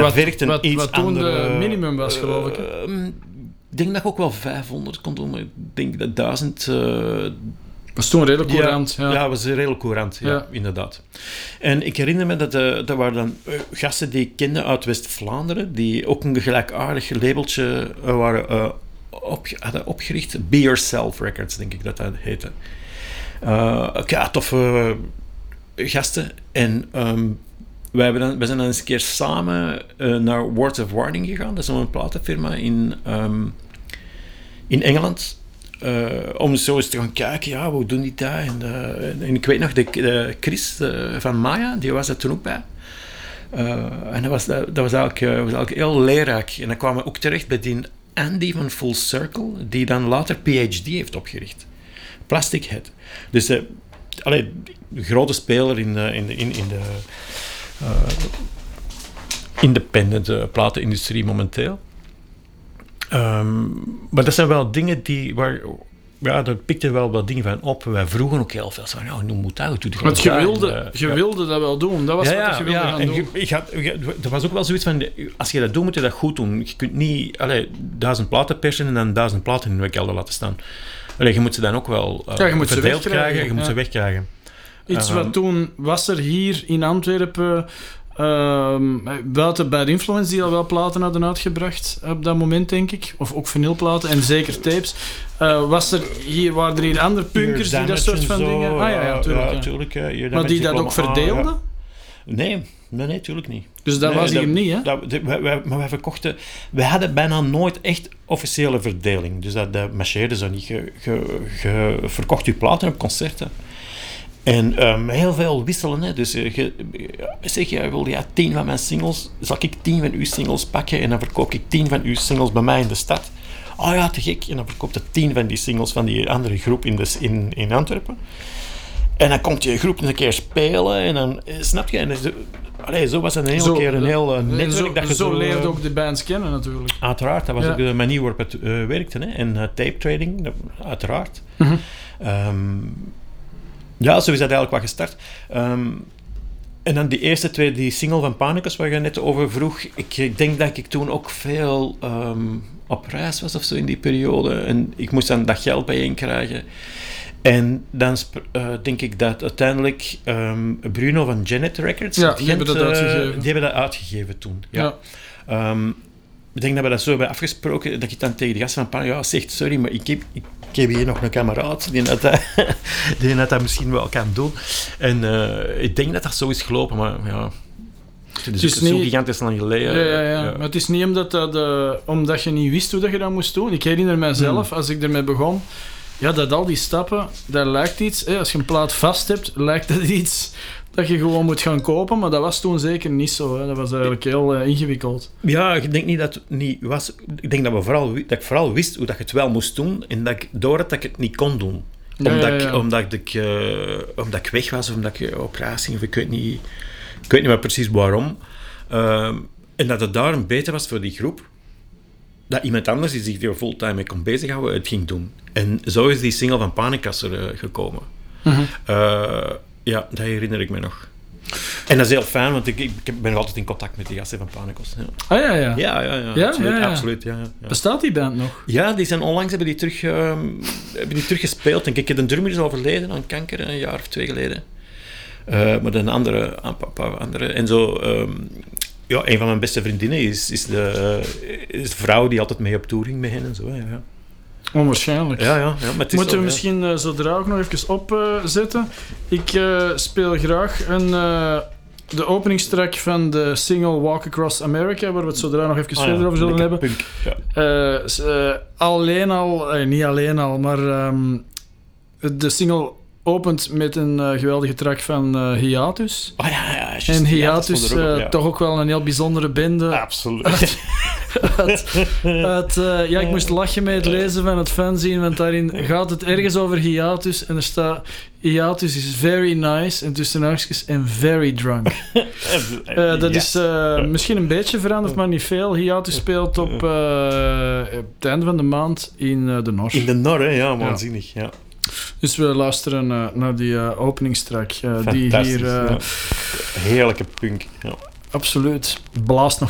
Dat werkt een iets wat toen andere... de minimum was, geloof ik. Ik denk dat ik ook wel 500 kon doen, maar ik denk dat 1000... Dat is toen redelijk courant. Ja, dat was redelijk courant, ja, inderdaad. En ik herinner me dat waren dan gasten die ik kende uit West-Vlaanderen, die ook een gelijkaardig labeltje hadden opgericht. Be Yourself Records, denk ik dat heette. Toffe gasten. En wij zijn dan eens een keer samen naar Words of Warning gegaan. Dat is een platenfirma in Engeland. Om zo eens te gaan kijken, hoe doen die dat? En ik weet nog, de Chris van Maya, die was er toen ook bij. En dat was eigenlijk heel leerrijk. En dan kwamen we ook terecht bij die Andy van Full Circle, die dan later PhD heeft opgericht. Plastic Head. Dus de grote speler in de independent platenindustrie momenteel. Maar dat zijn wel dingen daar pikten wel wat dingen van op. Wij vroegen ook heel veel. Nu moet dat. Want je wilde dat wel doen. Dat was wat je wilde gaan doen. Er was ook wel zoiets van, als je dat doet, moet je dat goed doen. Je kunt niet 1000 platen persen en dan 1000 platen in de kelder laten staan. Je moet ze dan ook wel verdeeld krijgen. Je moet ze wegkrijgen. Iets wat toen was er hier in Antwerpen... buiten Bad Influence, die al wel platen hadden uitgebracht op dat moment, denk ik. Of ook vinylplaten en zeker tapes. Waren er hier andere punkers die dat soort van dingen... tuurlijk. Maar die dat ook verdeelden? Nee, natuurlijk niet. Dus dat was hier niet, hè? Maar wij verkochten... Wij hadden bijna nooit echt officiële verdeling. Dus dat marcheerde zo niet. Je verkocht je platen op concerten. En heel veel wisselen. Hè. Dus jij wil 10 van mijn singles, zal ik 10 van uw singles pakken en dan verkoop ik 10 van uw singles bij mij in de stad. Oh ja, te gek. En dan verkoopt je 10 van die singles van die andere groep in Antwerpen. En dan komt je groep een keer spelen en dan, snap je? En zo was het een hele keer een heel netwerk. Zo leerde ook de bands kennen, natuurlijk. Uiteraard, dat was ook de manier waarop het werkte. Hè. En tape trading, uiteraard. Mm-hmm. Ja, zo is dat eigenlijk wat gestart. En dan die eerste twee, die single van Panicus, waar je net over vroeg. Ik denk dat ik toen ook veel op reis was of zo in die periode. En ik moest dan dat geld bijeen krijgen. En dan denk ik dat uiteindelijk Bruno van Janet Records... die hebben dat uitgegeven toen. Ja. Ik denk dat we dat zo hebben afgesproken, dat ik dan tegen de gast van Panicus zegt, sorry, maar ik heb hier nog een kameraad die dat misschien wel kan doen. En ik denk dat zo is gelopen, maar ja... Het is zo gigantisch lang geleden. Ja. Maar het is niet omdat je niet wist hoe dat je dat moest doen. Ik herinner mijzelf, als ik ermee begon, dat al die stappen, dat lijkt iets... als je een plaat vast hebt, lijkt dat iets dat je gewoon moet gaan kopen, maar dat was toen zeker niet zo. Hè. Dat was eigenlijk heel ingewikkeld. Ja, ik denk niet dat het niet was. Ik denk dat ik vooral wist hoe dat je het wel moest doen en dat ik door dat ik het niet kon doen. Omdat ik weg was, of omdat ik op reis ging, of ik weet niet meer precies waarom. En dat het daarom beter was voor die groep, dat iemand anders die zich er fulltime mee kon bezighouden, het ging doen. En zo is die single van Panicus er gekomen. Mm-hmm. Ja, dat herinner ik me nog. En dat is heel fijn, want ik ben altijd in contact met die gasten van Panicus. Ja. Ja. Absoluut. Ja. Bestaat die band nog? Ja, die zijn onlangs hebben die terug gespeeld. Ik heb een drummer is overleden aan kanker, een jaar of 2 geleden. Maar een paar andere. En zo... een van mijn beste vriendinnen is de vrouw die altijd mee op tour ging met hen en zo. Ja. Onwaarschijnlijk. Ja, moeten we misschien zodra ook nog even opzetten. Ik speel graag de openingstrack van de single Walk Across America, waar we het zodra nog even verder over zullen hebben. Punk, ja. Niet alleen al, maar de single opent met een geweldige track van Hiatus. En Hiatus, toch ook wel een heel bijzondere bende. Absoluut. Ik moest lachen met het lezen van het fanzine, want daarin gaat het ergens over Hiatus en er staat Hiatus is very nice en tussen haakjes en very drunk. Dat is misschien een beetje veranderd, maar niet veel. Hiatus speelt op het einde van de maand in de Nor. In de Nor, hè? Ja, waanzinnig. Ja. Dus we luisteren naar die openingstrack. Die hier... Heerlijke punk. Ja. Absoluut. Blaast nog